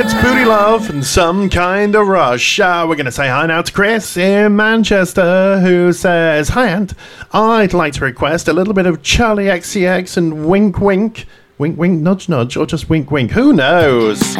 It's Booty Love and Some Kind of Rush. We're going to say hi now to Chris in Manchester, who says, "Hi, Ant. I'd like to request a little bit of Charlie XCX and Wink Wink. Wink Wink, Nudge Nudge, or just Wink Wink. Who knows?